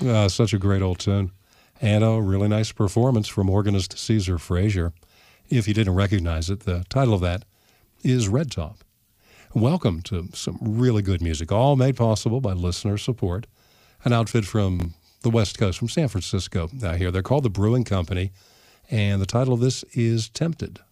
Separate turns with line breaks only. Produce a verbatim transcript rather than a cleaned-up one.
Uh, such a great old tune. And a really nice performance from organist Caesar Frazier. If you didn't recognize it, the title of that is Red Top. Welcome to some really good music, all made possible by listener support. An outfit from the West Coast, from San Francisco. Uh, here, they're called the Brewing Company, and the title of this is Tempted.